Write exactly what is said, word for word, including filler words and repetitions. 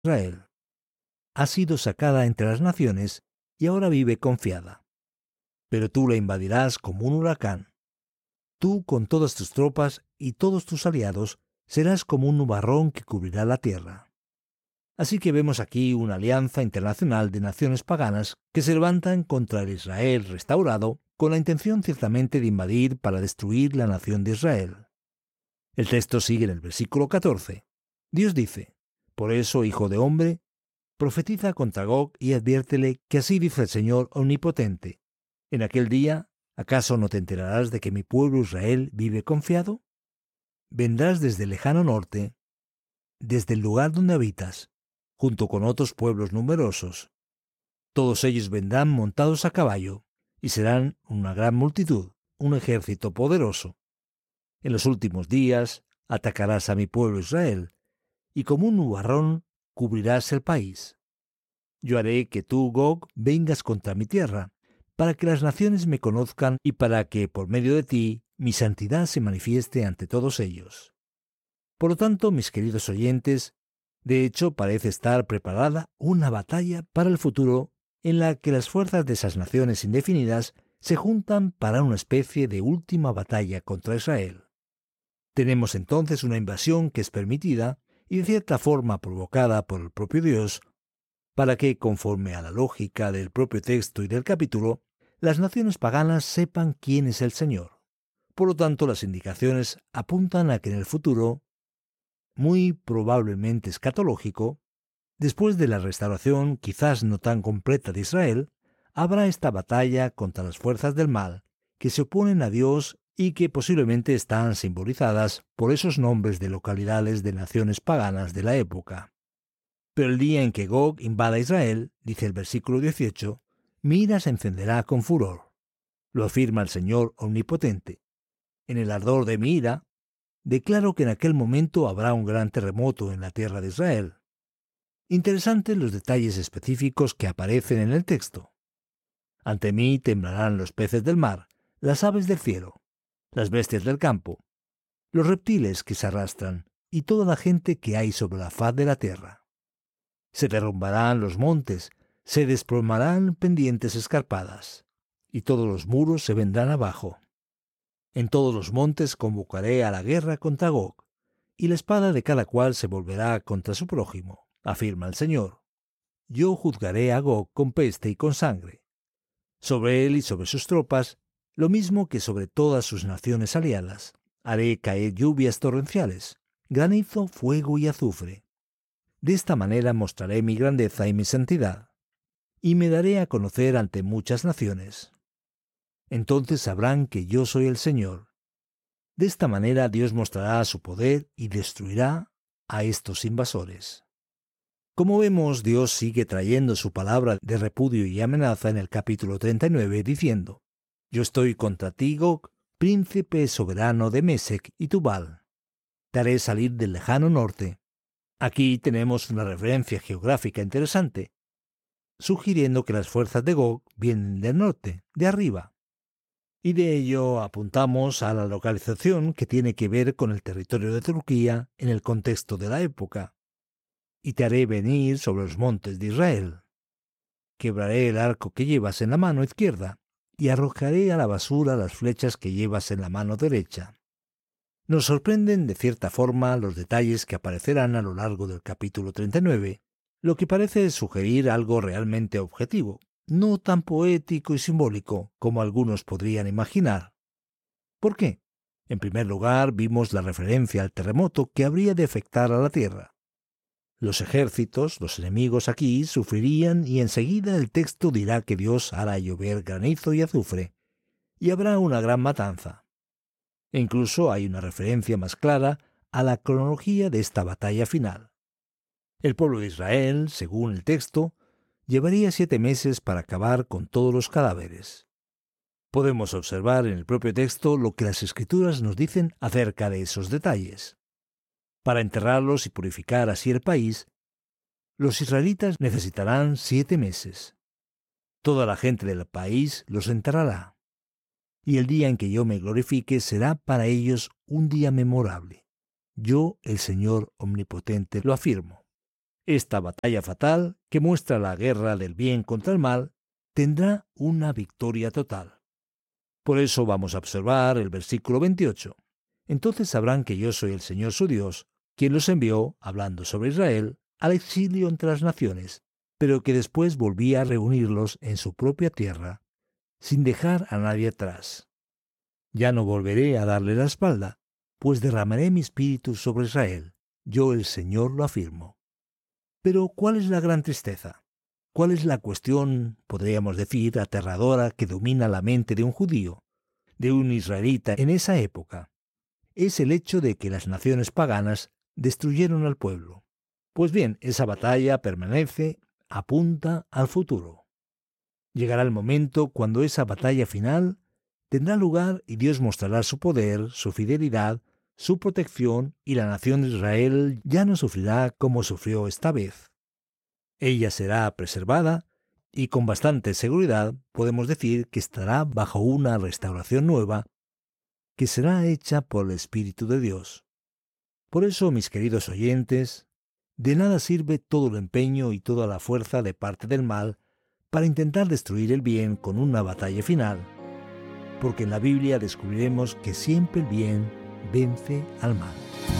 Israel. Ha sido sacada entre las naciones y ahora vive confiada. Pero tú la invadirás como un huracán. Tú con todas tus tropas y todos tus aliados serás como un nubarrón que cubrirá la tierra. Así que vemos aquí una alianza internacional de naciones paganas que se levantan contra el Israel restaurado con la intención ciertamente de invadir para destruir la nación de Israel. El texto sigue en el versículo catorce. Dios dice: Por eso, hijo de hombre, profetiza contra Gog y adviértele que así dice el Señor Omnipotente. En aquel día, ¿acaso no te enterarás de que mi pueblo Israel vive confiado? Vendrás desde el lejano norte, desde el lugar donde habitas, junto con otros pueblos numerosos. Todos ellos vendrán montados a caballo, y serán una gran multitud, un ejército poderoso. En los últimos días atacarás a mi pueblo Israel, y como un nubarrón cubrirás el país. Yo haré que tú, Gog, vengas contra mi tierra, para que las naciones me conozcan y para que, por medio de ti, mi santidad se manifieste ante todos ellos. Por lo tanto, mis queridos oyentes, de hecho parece estar preparada una batalla para el futuro en la que las fuerzas de esas naciones indefinidas se juntan para una especie de última batalla contra Israel. Tenemos entonces una invasión que es permitida y de cierta forma provocada por el propio Dios, para que, conforme a la lógica del propio texto y del capítulo, las naciones paganas sepan quién es el Señor. Por lo tanto, las indicaciones apuntan a que en el futuro, muy probablemente escatológico, después de la restauración quizás no tan completa de Israel, habrá esta batalla contra las fuerzas del mal que se oponen a Dios y que posiblemente están simbolizadas por esos nombres de localidades de naciones paganas de la época. Pero el día en que Gog invada Israel, dice el versículo dieciocho, mi ira se encenderá con furor. Lo afirma el Señor Omnipotente. En el ardor de mi ira, declaro que en aquel momento habrá un gran terremoto en la tierra de Israel. Interesantes los detalles específicos que aparecen en el texto. Ante mí temblarán los peces del mar, las aves del cielo, las bestias del campo, los reptiles que se arrastran y toda la gente que hay sobre la faz de la tierra. Se derrumbarán los montes, se desplomarán pendientes escarpadas, y todos los muros se vendrán abajo. En todos los montes convocaré a la guerra contra Gog, y la espada de cada cual se volverá contra su prójimo, afirma el Señor. Yo juzgaré a Gog con peste y con sangre. Sobre él y sobre sus tropas, lo mismo que sobre todas sus naciones aliadas, haré caer lluvias torrenciales, granizo, fuego y azufre. De esta manera mostraré mi grandeza y mi santidad, y me daré a conocer ante muchas naciones. Entonces sabrán que yo soy el Señor. De esta manera Dios mostrará su poder y destruirá a estos invasores. Como vemos, Dios sigue trayendo su palabra de repudio y amenaza en el capítulo treinta y nueve, diciendo: Yo estoy contra ti, Gog, príncipe soberano de Mesec y Tubal. Te haré salir del lejano norte. Aquí tenemos una referencia geográfica interesante, sugiriendo que las fuerzas de Gog vienen del norte, de arriba. Y de ello apuntamos a la localización que tiene que ver con el territorio de Turquía en el contexto de la época. Y te haré venir sobre los montes de Israel. Quebraré el arco que llevas en la mano izquierda y arrojaré a la basura las flechas que llevas en la mano derecha. Nos sorprenden de cierta forma los detalles que aparecerán a lo largo del capítulo treinta y nueve, lo que parece sugerir algo realmente objetivo, no tan poético y simbólico como algunos podrían imaginar. ¿Por qué? En primer lugar, vimos la referencia al terremoto que habría de afectar a la tierra. Los ejércitos, los enemigos aquí, sufrirían y enseguida el texto dirá que Dios hará llover granizo y azufre, y habrá una gran matanza. E incluso hay una referencia más clara a la cronología de esta batalla final. El pueblo de Israel, según el texto, llevaría siete meses para acabar con todos los cadáveres. Podemos observar en el propio texto lo que las Escrituras nos dicen acerca de esos detalles. Para enterrarlos y purificar así el país, los israelitas necesitarán siete meses. Toda la gente del país los enterrará. Y el día en que yo me glorifique será para ellos un día memorable. Yo, el Señor Omnipotente, lo afirmo. Esta batalla fatal, que muestra la guerra del bien contra el mal, tendrá una victoria total. Por eso vamos a observar el versículo veintiocho. Entonces sabrán que yo soy el Señor su Dios, quien los envió, hablando sobre Israel, al exilio entre las naciones, pero que después volvía a reunirlos en su propia tierra, sin dejar a nadie atrás. Ya no volveré a darle la espalda, pues derramaré mi espíritu sobre Israel. Yo el Señor lo afirmo. Pero, ¿cuál es la gran tristeza? ¿Cuál es la cuestión, podríamos decir, aterradora que domina la mente de un judío, de un israelita en esa época? Es el hecho de que las naciones paganas destruyeron al pueblo. Pues bien, esa batalla permanece, apunta al futuro. Llegará el momento cuando esa batalla final tendrá lugar y Dios mostrará su poder, su fidelidad, su protección, y la nación de Israel ya no sufrirá como sufrió esta vez. Ella será preservada y con bastante seguridad podemos decir que estará bajo una restauración nueva que será hecha por el Espíritu de Dios. Por eso, mis queridos oyentes, de nada sirve todo el empeño y toda la fuerza de parte del mal para intentar destruir el bien con una batalla final, porque en la Biblia descubriremos que siempre el bien vence al mal.